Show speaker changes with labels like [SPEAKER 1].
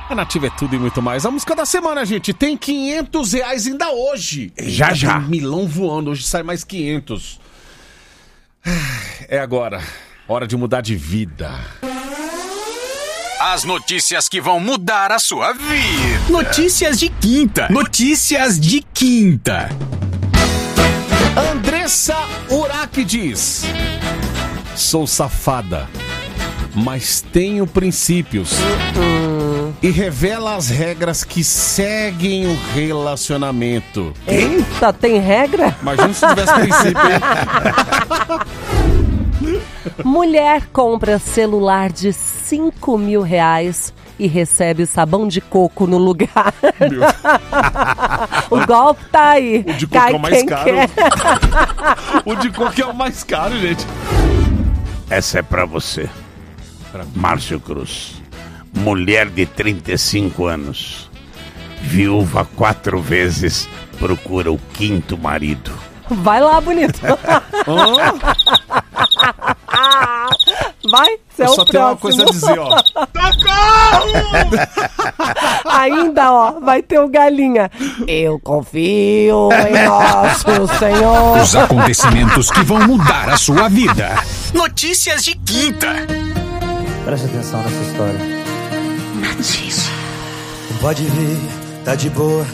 [SPEAKER 1] A Nativa é tudo e muito mais. A música da semana, gente, tem R$500 ainda hoje.
[SPEAKER 2] Já.
[SPEAKER 1] Milão voando, hoje sai mais 500. É agora, hora de mudar de vida.
[SPEAKER 3] As notícias que vão mudar a sua vida.
[SPEAKER 2] Notícias de quinta.
[SPEAKER 1] Andressa Urach diz: sou safada, mas tenho princípios. E revela as regras que seguem o relacionamento.
[SPEAKER 4] Eita, tem regra?
[SPEAKER 1] Imagina se tivesse princípio, hein?
[SPEAKER 4] Mulher compra celular de R$5.000 e recebe sabão de coco no lugar. O golpe tá aí.
[SPEAKER 1] O de coco é o mais caro. O de coco é o mais caro, gente.
[SPEAKER 5] Essa é pra você, Márcio Cruz. Mulher de 35 anos, viúva 4 vezes, procura o 5º marido.
[SPEAKER 4] Vai lá, bonito. Vai, você é o próximo.
[SPEAKER 1] Só tem uma coisa a dizer, ó.
[SPEAKER 4] Ainda, ó, vai ter o galinha. Eu confio em nosso Senhor.
[SPEAKER 2] Os acontecimentos que vão mudar a sua vida. Notícias de quinta.
[SPEAKER 6] Preste atenção nessa história.
[SPEAKER 7] Notícia.
[SPEAKER 6] Pode vir, tá de boa.